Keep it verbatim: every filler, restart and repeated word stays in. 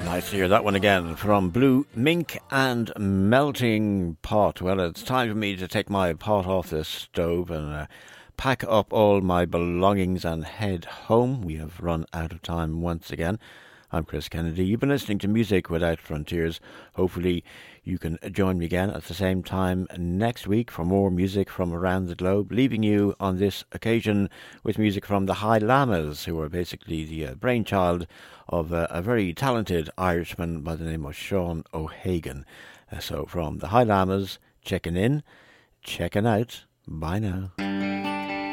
Nice to hear that one again from Blue Mink and Melting Pot. Well, it's time for me to take my pot off the stove and uh, pack up all my belongings and head home. We have run out of time once again. I'm Chris Kennedy. You've been listening to Music Without Frontiers. Hopefully you can join me again at the same time next week for more music from around the globe, leaving you on this occasion with music from the High Llamas, who are basically the uh, brainchild of uh, a very talented Irishman by the name of Sean O'Hagan. Uh, so from the High Llamas, checking in, checking out. Bye now.